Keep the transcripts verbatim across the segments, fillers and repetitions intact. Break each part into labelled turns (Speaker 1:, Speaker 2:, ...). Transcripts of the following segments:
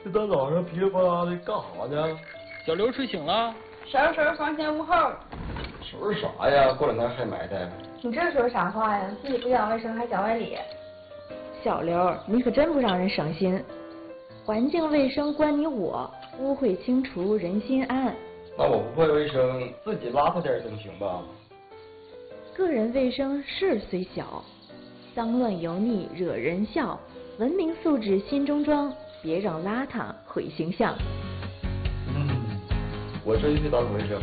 Speaker 1: 这大早上噼里啪啦的干啥呢？
Speaker 2: 小刘睡醒了。
Speaker 3: 收拾收拾房前屋后。
Speaker 1: 收拾啥呀？过两天还埋汰。
Speaker 3: 你这说啥话呀？自己不讲卫生还讲外理。
Speaker 4: 小刘，你可真不让人省心。环境卫生关你我，污秽清除人心安。
Speaker 1: 那我不会卫生，自己邋遢点总行吧？
Speaker 4: 个人卫生事虽小，脏乱油腻惹人笑。文明素质心中装，别让邋遢毁形象。
Speaker 1: 嗯，我这就去打扫卫生。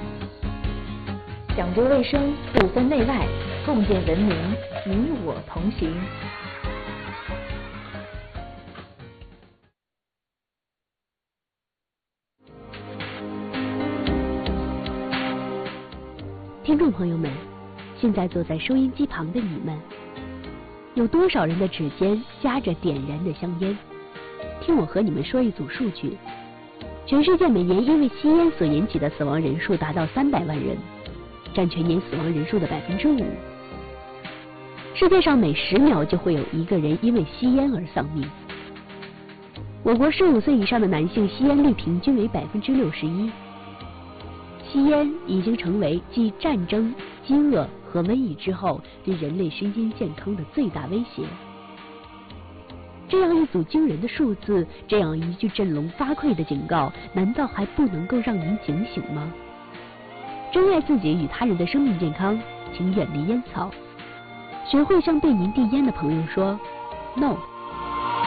Speaker 4: 讲究卫生，不分内外，共建文明，你我同行。
Speaker 5: 听众朋友们，现在坐在收音机旁的你们，有多少人的指尖夹着点燃的香烟？听我和你们说一组数据：全世界每年因为吸烟所引起的死亡人数达到三百万人，占全年死亡人数的百分之五。世界上每十秒就会有一个人因为吸烟而丧命。我国十五岁以上的男性吸烟率平均为百分之六十一。吸烟已经成为继战争、饥饿和瘟疫之后对人类身心健康的最大威胁。这样一组惊人的数字，这样一句振聋发聩的警告，难道还不能够让您警醒吗？珍爱自己与他人的生命健康，请远离烟草。学会向对您递烟的朋友说 “No”。